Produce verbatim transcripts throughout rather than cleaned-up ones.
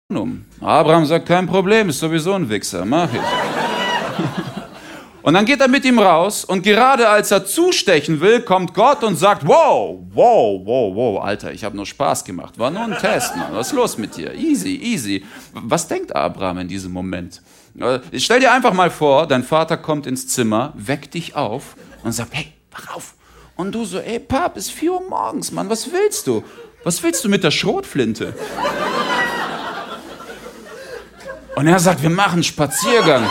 um. Abraham sagt, kein Problem, ist sowieso ein Wichser, mach ich. Und dann geht er mit ihm raus und gerade als er zustechen will, kommt Gott und sagt, wow, wow, wow, wow, Alter, ich habe nur Spaß gemacht, war nur ein Test, Mann, was ist los mit dir? Easy, easy. Was denkt Abraham in diesem Moment? Stell dir einfach mal vor, dein Vater kommt ins Zimmer, weckt dich auf und sagt, hey, wach auf. Und du so, ey, Pap, ist vier Uhr morgens, Mann, was willst du? Was willst du mit der Schrotflinte? Und er sagt, wir machen einen Spaziergang.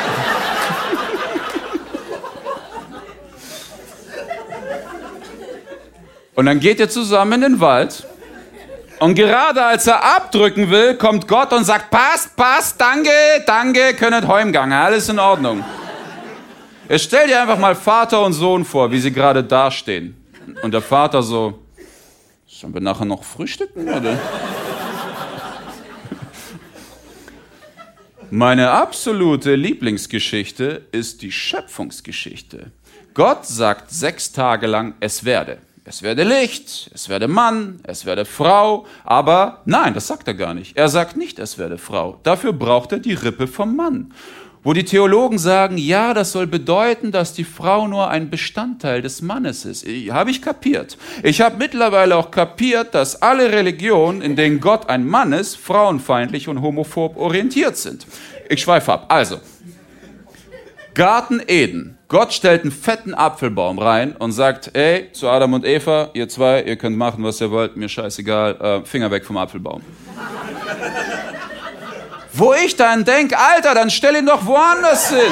Und dann geht ihr zusammen in den Wald. Und gerade als er abdrücken will, kommt Gott und sagt, passt, passt, danke, danke, könnet heimgehen, alles in Ordnung. Jetzt stell dir einfach mal Vater und Sohn vor, wie sie gerade dastehen. Und der Vater so, sollen wir nachher noch frühstücken, oder? Meine absolute Lieblingsgeschichte ist die Schöpfungsgeschichte. Gott sagt sechs Tage lang, es werde. Es werde Licht, es werde Mann, es werde Frau, aber nein, das sagt er gar nicht. Er sagt nicht, es werde Frau. Dafür braucht er die Rippe vom Mann. Wo die Theologen sagen, ja, das soll bedeuten, dass die Frau nur ein Bestandteil des Mannes ist. Habe ich kapiert. Ich habe mittlerweile auch kapiert, dass alle Religionen, in denen Gott ein Mann ist, frauenfeindlich und homophob orientiert sind. Ich schweife ab. Also, Garten Eden. Gott stellt einen fetten Apfelbaum rein und sagt, ey, zu Adam und Eva, ihr zwei, ihr könnt machen, was ihr wollt, mir scheißegal, äh, Finger weg vom Apfelbaum. Wo ich dann denke, Alter, dann stell ihn doch woanders hin.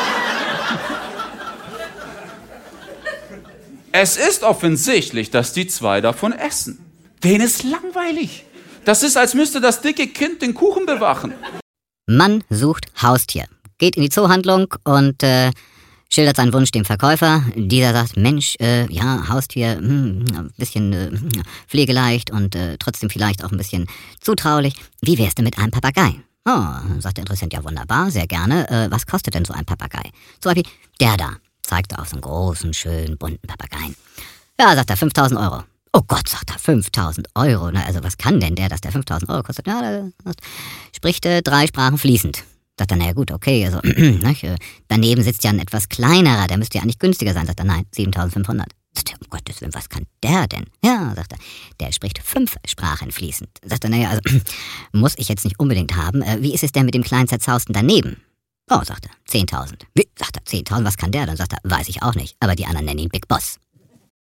Es ist offensichtlich, dass die zwei davon essen. Denen ist langweilig. Das ist, als müsste das dicke Kind den Kuchen bewachen. Mann sucht Haustier. Geht in die Zoohandlung und äh, schildert seinen Wunsch dem Verkäufer. Dieser sagt, Mensch, äh, ja, Haustier, hm, ein bisschen äh, pflegeleicht und äh, trotzdem vielleicht auch ein bisschen zutraulich. Wie wär's denn mit einem Papagei? Oh, sagt der Interessent, ja wunderbar, sehr gerne. Äh, was kostet denn so ein Papagei? Zum Beispiel der da, zeigt er auf so einen großen, schönen, bunten Papageien. Ja, sagt er, fünftausend Euro. Oh Gott, sagt er, fünftausend Euro. Na, also was kann denn der, dass der fünftausend Euro kostet? Ja, das spricht äh, drei Sprachen fließend. Sagt er, naja gut, okay, also daneben sitzt ja ein etwas kleinerer, der müsste ja eigentlich günstiger sein. Sagt er, nein, siebentausendfünfhundert. Sagt er, um Gottes Willen, was kann der denn? Ja, sagt er, der spricht fünf Sprachen fließend. Sagt er, naja, also muss ich jetzt nicht unbedingt haben. Wie ist es denn mit dem kleinen Zerzausten daneben? Oh, sagt er, zehntausend. Wie? Sagt er, zehntausend, was kann der? Dann sagt er, weiß ich auch nicht, aber die anderen nennen ihn Big Boss.